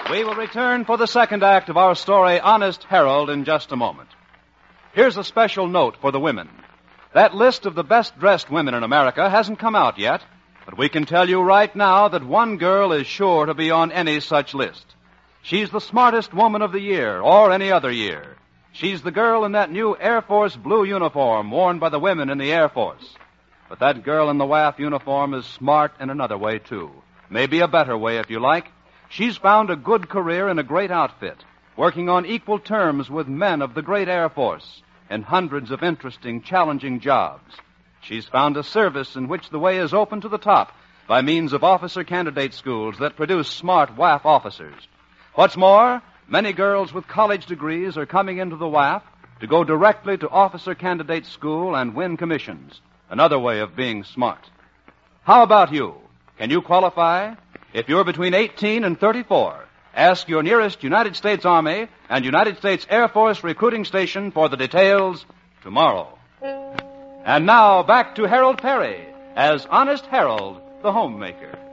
We will return for the second act of our story, Honest Harold, in just a moment. Here's a special note for the women. That list of the best-dressed women in America hasn't come out yet, but we can tell you right now that one girl is sure to be on any such list. She's the smartest woman of the year, or any other year. She's the girl in that new Air Force blue uniform worn by the women in the Air Force. But that girl in the WAF uniform is smart in another way, too. Maybe a better way, if you like. She's found a good career in a great outfit, working on equal terms with men of the great Air Force in hundreds of interesting, challenging jobs. She's found a service in which the way is open to the top by means of officer candidate schools that produce smart WAF officers. What's more, many girls with college degrees are coming into the WAF to go directly to officer candidate school and win commissions. Another way of being smart. How about you? Can you qualify? If you're between 18 and 34, ask your nearest United States Army and United States Air Force recruiting station for the details tomorrow. And now back to Harold Perry as Honest Harold, the homemaker.